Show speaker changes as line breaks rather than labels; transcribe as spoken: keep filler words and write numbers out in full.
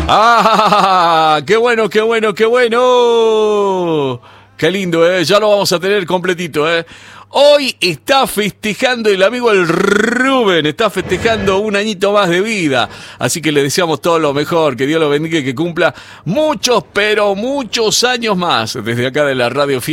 ¡Ah! ¡Qué bueno, qué bueno, qué bueno! ¡Qué lindo, eh! Ya lo vamos a tener completito, eh. Hoy está festejando el amigo el Rubén, está festejando un añito más de vida. Así que le deseamos todo lo mejor, que Dios lo bendiga y que cumpla muchos, pero muchos años más. Desde acá de la Radio Fiel.